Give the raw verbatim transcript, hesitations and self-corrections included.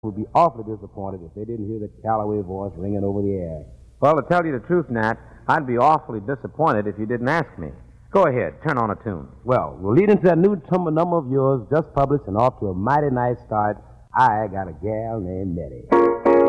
would be awfully disappointed if they didn't hear the Calloway voice ringing over the air. Well, to tell you the truth, Nat, I'd be awfully disappointed if you didn't ask me. Go ahead, turn on a tune. Well, we'll lead into that new tumble number of yours just published and off to a mighty nice start. I Got a Gal Named Nettie.